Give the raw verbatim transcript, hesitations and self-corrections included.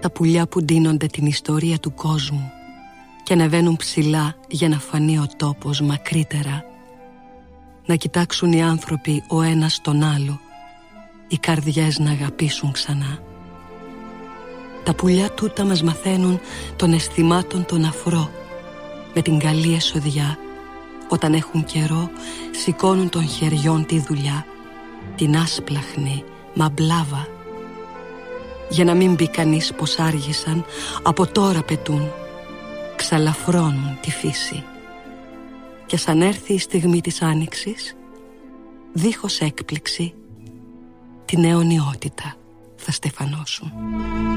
τα πουλιά που ντύνονται την ιστορία του κόσμου και ανεβαίνουν ψηλά για να φανεί ο τόπος μακρύτερα. Να κοιτάξουν οι άνθρωποι ο ένας τον άλλο, οι καρδιές να αγαπήσουν ξανά. Τα πουλιά τούτα μας μαθαίνουν των αισθημάτων τον αφρό. Με την καλή εσοδιά, όταν έχουν καιρό, σηκώνουν των χεριών τη δουλειά, την άσπλαχνη μαμπλάβα. Για να μην πει κανείς πως άργησαν, από τώρα πετούν, ξαλαφρώνουν τη φύση. Και σαν έρθει η στιγμή της άνοιξης, δίχως έκπληξη, την αιωνιότητα θα στεφανώσουν.